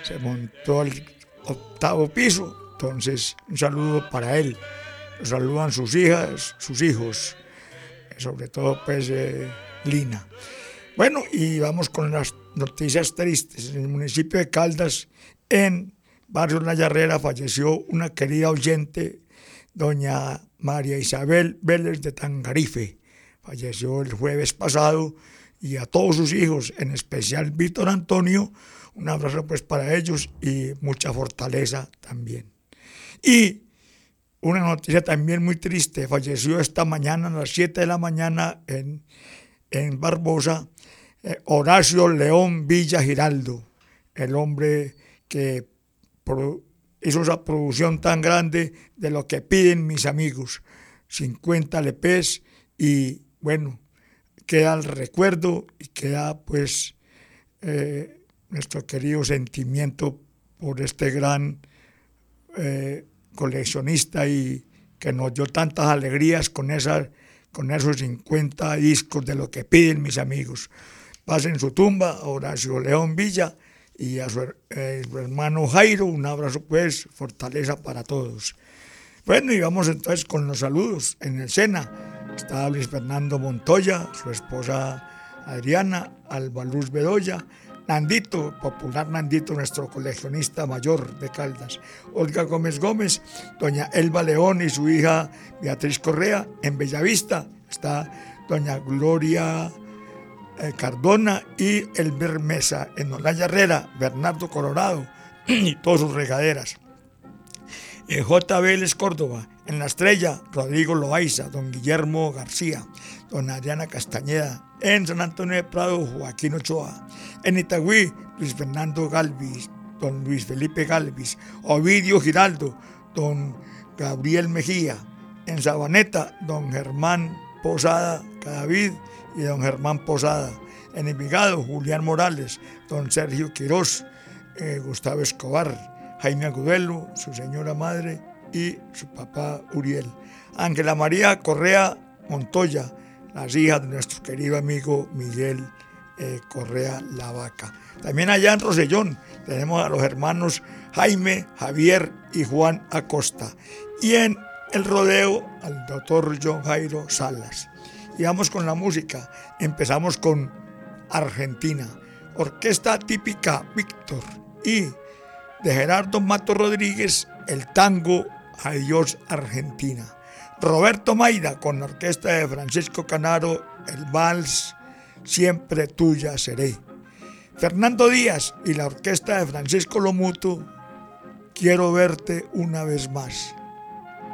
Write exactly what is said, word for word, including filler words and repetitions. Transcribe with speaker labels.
Speaker 1: se montó al octavo piso. Entonces, un saludo para él. Lo saludan sus hijas, sus hijos, sobre todo pues eh, Lina. Bueno, y vamos con las noticias tristes. En el municipio de Caldas, en Barrio La Yarrera, falleció una querida oyente, doña María Isabel Vélez de Tangarife. Falleció el jueves pasado, y a todos sus hijos, en especial Víctor Antonio, un abrazo pues para ellos y mucha fortaleza también. Y una noticia también muy triste: falleció esta mañana a las siete de la mañana en, en Barbosa, eh, Horacio León Villa Giraldo, el hombre que pro, hizo esa producción tan grande de Lo que piden mis amigos, cincuenta L Pes, y bueno, queda el recuerdo y queda pues eh, nuestro querido sentimiento por este gran eh, coleccionista y que nos dio tantas alegrías con, esa, con esos cincuenta discos de Lo que piden mis amigos. Paz en su tumba a Horacio León Villa y a su, eh, su hermano Jairo, un abrazo pues, fortaleza para todos. Bueno, y vamos entonces con los saludos. En el Sena está Luis Fernando Montoya, su esposa Adriana, Alba Luz Bedoya, Nandito, popular Nandito, nuestro coleccionista mayor de Caldas, Olga Gómez Gómez, doña Elba León y su hija Beatriz Correa. En Bellavista está doña Gloria eh, Cardona y Elber Mesa. En Olaya Herrera, Bernardo Colorado y todas sus regaderas. En J. Vélez Córdoba, en La Estrella, Rodrigo Loaiza, don Guillermo García, don Adriana Castañeda. En San Antonio de Prado, Joaquín Ochoa. En Itagüí, Luis Fernando Galvis, don Luis Felipe Galvis. Ovidio Giraldo, don Gabriel Mejía. En Sabaneta, don Germán Posada Cadavid y don Germán Posada. En Envigado, Julián Morales, don Sergio Quirós, eh, Gustavo Escobar, Jaime Agudelo, su señora madre y su papá Uriel. Ángela María Correa Montoya, las hijas de nuestro querido amigo Miguel eh, Correa La Vaca. También allá en Rosellón tenemos a los hermanos Jaime, Javier y Juan Acosta. Y en el Rodeo al doctor John Jairo Salas. Y vamos con la música. Empezamos con Argentina, orquesta típica Víctor, y de Gerardo Mato Rodríguez, el tango Adiós Argentina. Roberto Mayra con la orquesta de Francisco Canaro, el vals Siempre tuya seré. Fernando Díaz y la orquesta de Francisco Lomuto, Quiero verte una vez más.